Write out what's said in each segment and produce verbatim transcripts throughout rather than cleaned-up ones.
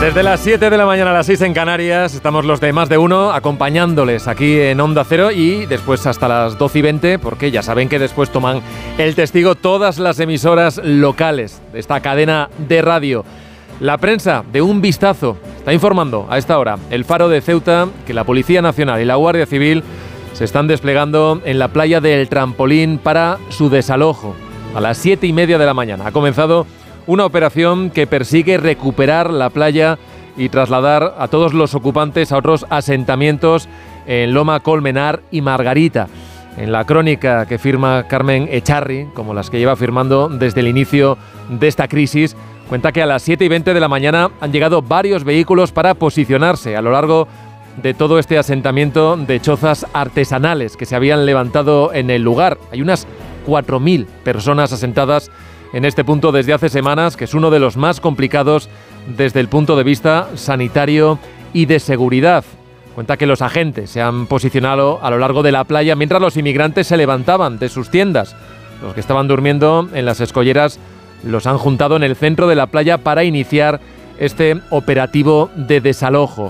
Desde las siete de la mañana a las seis en Canarias, estamos los de Más de Uno acompañándoles aquí en Onda Cero y después hasta las doce y veinte, porque ya saben que después toman el testigo todas las emisoras locales de esta cadena de radio. La prensa, de un vistazo, está informando a esta hora El Faro de Ceuta que la Policía Nacional y la Guardia Civil se están desplegando en la playa del Trampolín para su desalojo. A las siete y media de la mañana ha comenzado una operación que persigue recuperar la playa y trasladar a todos los ocupantes a otros asentamientos en Loma Colmenar y Margarita. En la crónica que firma Carmen Echarri, como las que lleva firmando desde el inicio de esta crisis, cuenta que a las siete y veinte de la mañana han llegado varios vehículos para posicionarse a lo largo de todo este asentamiento de chozas artesanales que se habían levantado en el lugar. Hay unas cuatro mil personas asentadas en este punto desde hace semanas, que es uno de los más complicados desde el punto de vista sanitario y de seguridad. Cuenta que los agentes se han posicionado a lo largo de la playa mientras los inmigrantes se levantaban de sus tiendas. Los que estaban durmiendo en las escolleras los han juntado en el centro de la playa para iniciar este operativo de desalojo.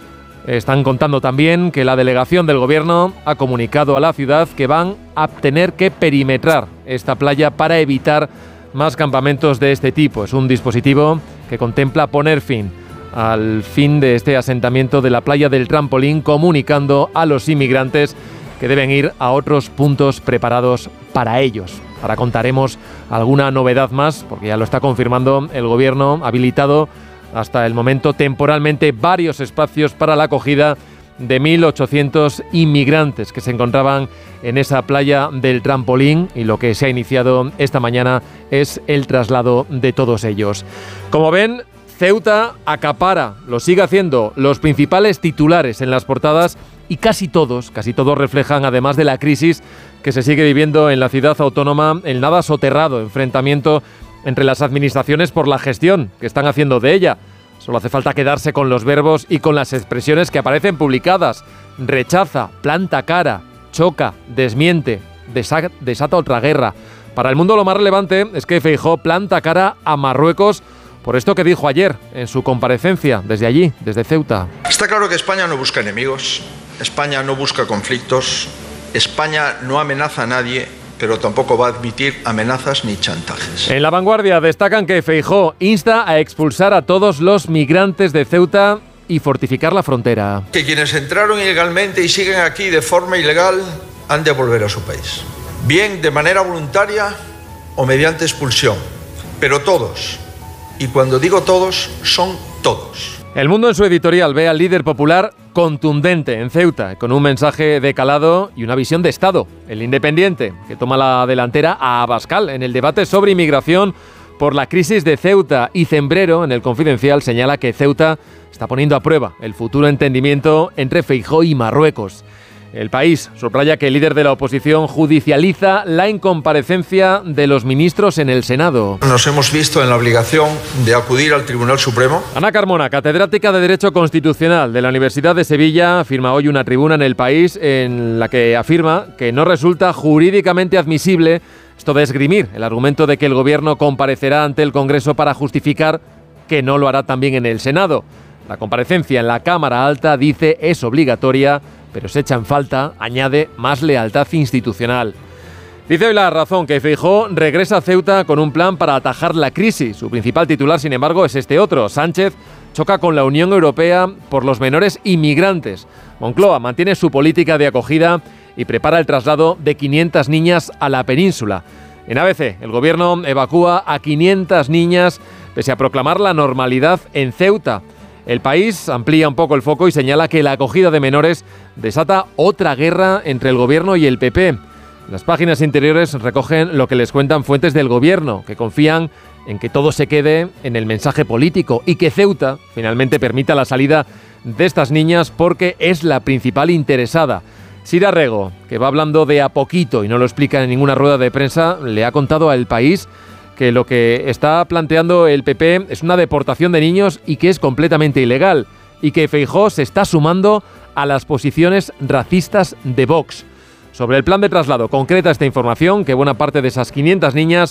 Están contando también que la delegación del gobierno ha comunicado a la ciudad que van a tener que perimetrar esta playa para evitar más campamentos de este tipo. Es un dispositivo que contempla poner fin al fin de este asentamiento de la playa del Trampolín, comunicando a los inmigrantes que deben ir a otros puntos preparados para ellos. Ahora contaremos alguna novedad más, porque ya lo está confirmando el gobierno, habilitado hasta el momento temporalmente varios espacios para la acogida de mil ochocientos inmigrantes que se encontraban en esa playa del Trampolín, y lo que se ha iniciado esta mañana es el traslado de todos ellos. Como ven, Ceuta acapara, lo sigue haciendo, los principales titulares en las portadas, y casi todos, casi todos reflejan, además de la crisis que se sigue viviendo en la ciudad autónoma, el nada soterrado enfrentamiento entre las administraciones por la gestión que están haciendo de ella. Solo hace falta quedarse con los verbos y con las expresiones que aparecen publicadas. Rechaza, planta cara, choca, desmiente, desa- desata otra guerra. Para el mundo lo más relevante es que Feijóo planta cara a Marruecos por esto que dijo ayer en su comparecencia desde allí, desde Ceuta. Está claro que España no busca enemigos, España no busca conflictos, España no amenaza a nadie, pero tampoco va a admitir amenazas ni chantajes. En La Vanguardia destacan que Feijóo insta a expulsar a todos los migrantes de Ceuta y fortificar la frontera. Que quienes entraron ilegalmente y siguen aquí de forma ilegal han de volver a su país. Bien de manera voluntaria o mediante expulsión. Pero todos, y cuando digo todos, son todos. El Mundo en su editorial ve al líder popular contundente en Ceuta, con un mensaje de calado y una visión de Estado. El Independiente, que toma la delantera a Abascal en el debate sobre inmigración por la crisis de Ceuta, y Zembrero, en El Confidencial, señala que Ceuta está poniendo a prueba el futuro entendimiento entre Feijóo y Marruecos. El País subraya que el líder de la oposición judicializa la incomparecencia de los ministros en el Senado. Nos hemos visto en la obligación de acudir al Tribunal Supremo. Ana Carmona, catedrática de Derecho Constitucional de la Universidad de Sevilla, firma hoy una tribuna en El País en la que afirma que no resulta jurídicamente admisible esto de esgrimir el argumento de que el Gobierno comparecerá ante el Congreso para justificar que no lo hará también en el Senado. La comparecencia en la Cámara Alta, dice, es obligatoria, pero se echa en falta, añade, más lealtad institucional. Dice hoy La Razón que Feijóo regresa a Ceuta con un plan para atajar la crisis. Su principal titular, sin embargo, es este otro. Sánchez choca con la Unión Europea por los menores inmigrantes. Moncloa mantiene su política de acogida y prepara el traslado de quinientas niñas a la península. En A B C, el Gobierno evacúa a quinientas niñas pese a proclamar la normalidad en Ceuta. El País amplía un poco el foco y señala que la acogida de menores desata otra guerra entre el Gobierno y el P P. Las páginas interiores recogen lo que les cuentan fuentes del Gobierno, que confían en que todo se quede en el mensaje político y que Ceuta finalmente permita la salida de estas niñas porque es la principal interesada. Sira Rego, que va hablando de a poquito y no lo explica en ninguna rueda de prensa, le ha contado a El País que lo que está planteando el P P es una deportación de niños y que es completamente ilegal, y que Feijóo se está sumando a las posiciones racistas de Vox. Sobre el plan de traslado concreta esta información que buena parte de esas quinientas niñas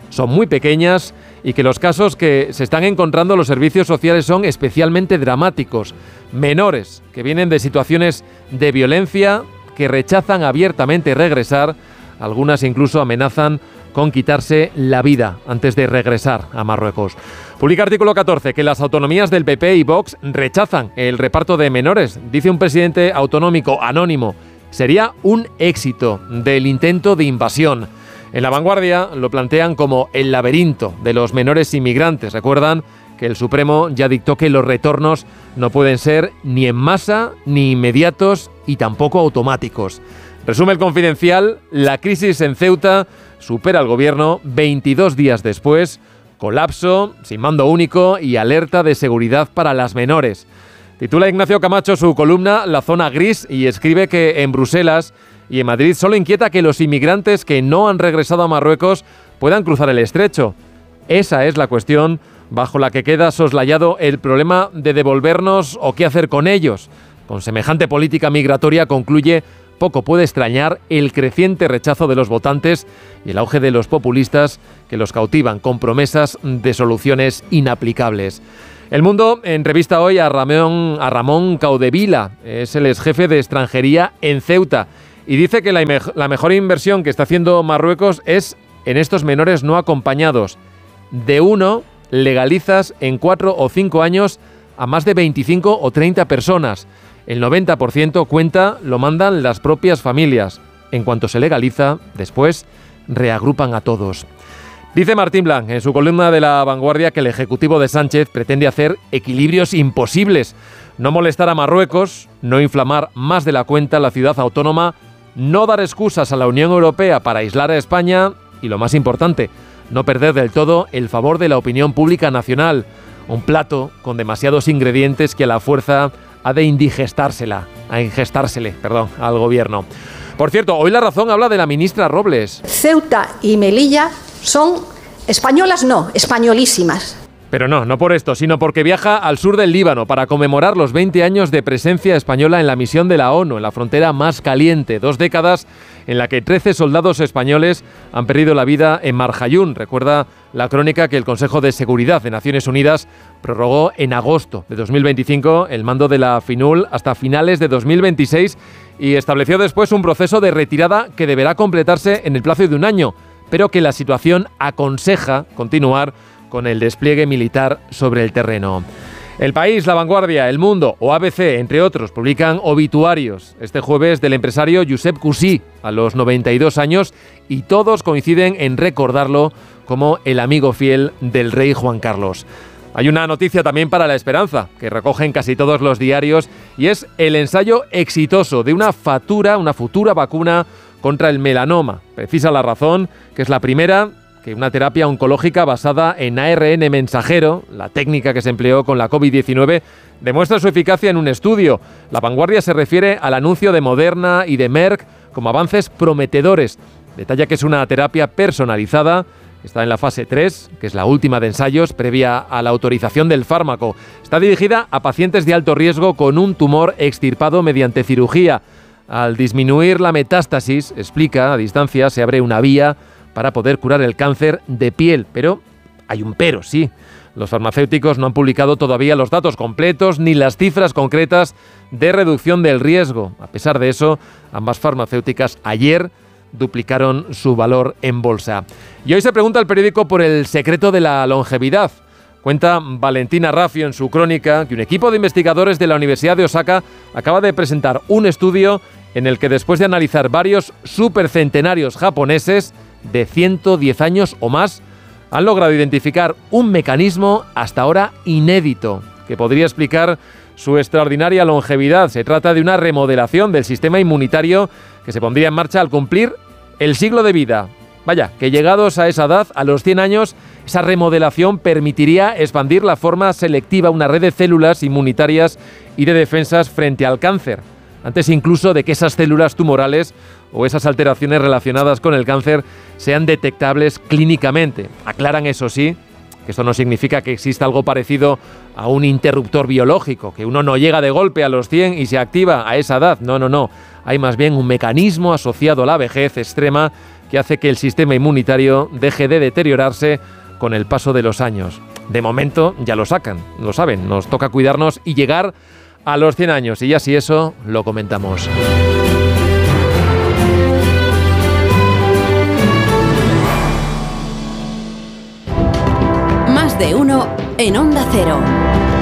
son muy pequeñas y que los casos que se están encontrando los servicios sociales son especialmente dramáticos. Menores que vienen de situaciones de violencia, que rechazan abiertamente regresar, algunas incluso amenazan con quitarse la vida antes de regresar a Marruecos. Publica artículo catorce que las autonomías del P P y Vox rechazan el reparto de menores. Dice un presidente autonómico anónimo, sería un éxito del intento de invasión. En La Vanguardia lo plantean como el laberinto de los menores inmigrantes. Recuerdan que el Supremo ya dictó que los retornos no pueden ser ni en masa, ni inmediatos y tampoco automáticos. Resume el Confidencial, la crisis en Ceuta supera al gobierno veintidós días después, colapso, sin mando único y alerta de seguridad para las menores. Titula Ignacio Camacho su columna La zona gris y escribe que en Bruselas y en Madrid solo inquieta que los inmigrantes que no han regresado a Marruecos puedan cruzar el estrecho. Esa es la cuestión bajo la que queda soslayado el problema de devolvernos o qué hacer con ellos. Con semejante política migratoria, concluye, poco puede extrañar el creciente rechazo de los votantes y el auge de los populistas que los cautivan con promesas de soluciones inaplicables. El Mundo entrevista hoy a Ramón, a Ramón Caudevila, es el exjefe de extranjería en Ceuta, y dice que la, la mejor inversión que está haciendo Marruecos es en estos menores no acompañados. De uno legalizas en cuatro o cinco años a más de veinticinco o treinta personas. El noventa por ciento cuenta lo mandan las propias familias. En cuanto se legaliza, después reagrupan a todos. Dice Martín Blanc en su columna de La Vanguardia que el Ejecutivo de Sánchez pretende hacer equilibrios imposibles, no molestar a Marruecos, no inflamar más de la cuenta la ciudad autónoma, no dar excusas a la Unión Europea para aislar a España y, lo más importante, no perder del todo el favor de la opinión pública nacional. Un plato con demasiados ingredientes que a la fuerza ha de indigestársela, a ingestársele, perdón, al gobierno. Por cierto, hoy La Razón habla de la ministra Robles. Ceuta y Melilla son españolas, no, españolísimas. Pero no, no por esto, sino porque viaja al sur del Líbano para conmemorar los veinte años de presencia española en la misión de la ONU, en la frontera más caliente, dos décadas en la que trece soldados españoles han perdido la vida en Marjayún. Recuerda la crónica que el Consejo de Seguridad de Naciones Unidas prorrogó en agosto de dos mil veinticinco el mando de la FINUL hasta finales de dos mil veintiséis y estableció después un proceso de retirada que deberá completarse en el plazo de un año, pero que la situación aconseja continuar con el despliegue militar sobre el terreno. El País, La Vanguardia, El Mundo o A B C, entre otros, publican obituarios este jueves del empresario Josep Cusí, a los noventa y dos años, y todos coinciden en recordarlo como el amigo fiel del rey Juan Carlos. Hay una noticia también para La Esperanza, que recogen casi todos los diarios, y es el ensayo exitoso de una futura, una futura vacuna contra el melanoma. Precisa La Razón que es la primera que una terapia oncológica basada en A R N mensajero, la técnica que se empleó con la COVID diecinueve, demuestra su eficacia en un estudio. La Vanguardia se refiere al anuncio de Moderna y de Merck como avances prometedores. Detalla que es una terapia personalizada, está en la fase tres, que es la última de ensayos previa a la autorización del fármaco. Está dirigida a pacientes de alto riesgo con un tumor extirpado mediante cirugía. Al disminuir la metástasis, explica, a distancia se abre una vía para poder curar el cáncer de piel. Pero hay un pero, sí. Los farmacéuticos no han publicado todavía los datos completos ni las cifras concretas de reducción del riesgo. A pesar de eso, ambas farmacéuticas ayer duplicaron su valor en bolsa. Y hoy se pregunta el periódico por el secreto de la longevidad. Cuenta Valentina Raffio en su crónica que un equipo de investigadores de la Universidad de Osaka acaba de presentar un estudio en el que, después de analizar varios supercentenarios japoneses de ciento diez años o más, han logrado identificar un mecanismo hasta ahora inédito que podría explicar su extraordinaria longevidad. Se trata de una remodelación del sistema inmunitario que se pondría en marcha al cumplir el siglo de vida. Vaya, que llegados a esa edad, a los cien años, esa remodelación permitiría expandir la forma selectiva, una red de células inmunitarias y de defensas frente al cáncer, antes incluso de que esas células tumorales o esas alteraciones relacionadas con el cáncer sean detectables clínicamente. Aclaran, eso sí, que esto no significa que exista algo parecido a un interruptor biológico, que uno no llega de golpe a los cien y se activa a esa edad. No, no, no. Hay más bien un mecanismo asociado a la vejez extrema que hace que el sistema inmunitario deje de deteriorarse con el paso de los años. De momento ya lo sacan, lo saben, nos toca cuidarnos y llegar a los cien años, y ya si eso lo comentamos. Más de uno en Onda Cero.